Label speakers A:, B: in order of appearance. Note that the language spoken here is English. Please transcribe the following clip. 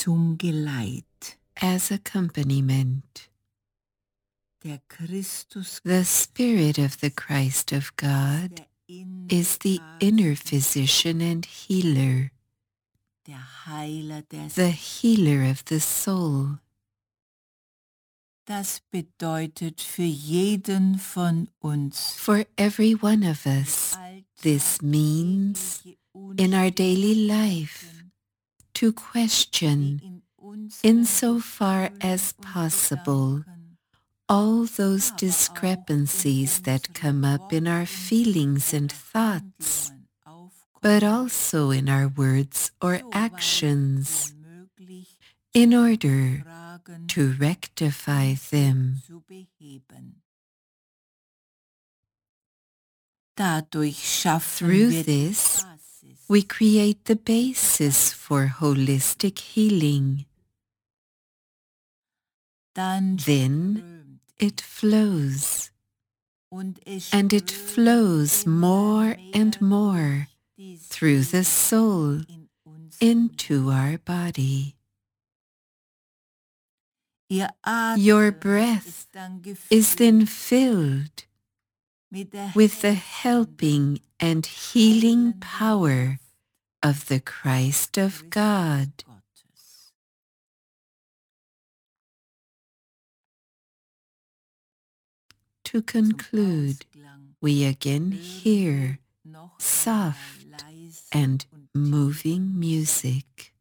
A: zum Geleit.
B: as accompaniment.
A: Der Christus
B: The Spirit of the Christ of God is the inner physician and healer,
A: der Heiler der
B: the healer of the soul.
A: Das bedeutet für jeden von uns,
B: For every one of us, this means, in our daily life, to question, insofar as possible, all those discrepancies that come up in our feelings and thoughts, but also in our words or actions, in order to rectify them. Through this, we create the basis for holistic healing. Then it flows, and it flows more and more through the soul into our body. Your breath is then filled with the helping and healing power of the Christ of God. To conclude, we again hear soft and moving music.